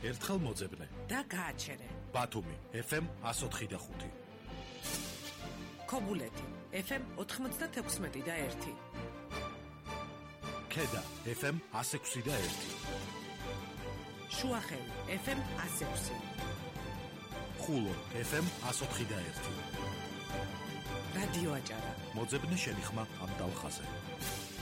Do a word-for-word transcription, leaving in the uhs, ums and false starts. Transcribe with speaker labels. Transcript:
Speaker 1: ერთხელ მოძებნე
Speaker 2: და გააჩერე.
Speaker 1: ბათუმი ეფ ემ one oh four და five.
Speaker 2: ქობულეთი ეფ ემ ninety-six და one.
Speaker 1: ქედა ეფ ემ one oh six და one.
Speaker 2: შუახევი ეფ ემ one oh six.
Speaker 1: ხულო ეფ ემ one oh four და one.
Speaker 2: რადიო აჭარა.
Speaker 1: მოძებნე შენი ხმა ამ ტალხაზე.